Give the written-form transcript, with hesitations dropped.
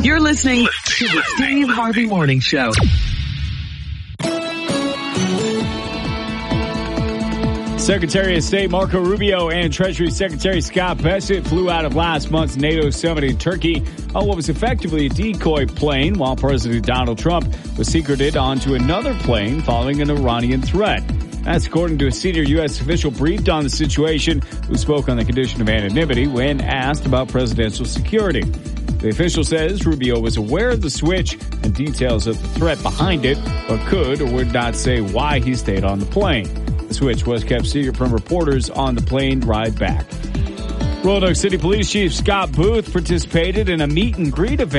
You're listening to the Steve Harvey Morning Show. Secretary of State Marco Rubio and Treasury Secretary Scott Bessent flew out of last month's NATO summit in Turkey on what was effectively a decoy plane while President Donald Trump was secreted onto another plane following an Iranian threat. That's according to a senior U.S. official briefed on the situation who spoke on the condition of anonymity when asked about presidential security. The official says Rubio was aware of the switch and details of the threat behind it, but could or would not say why he stayed on the plane. The switch was kept secret from reporters on the plane ride back. Roanoke City Police Chief Scott Booth participated in a meet and greet event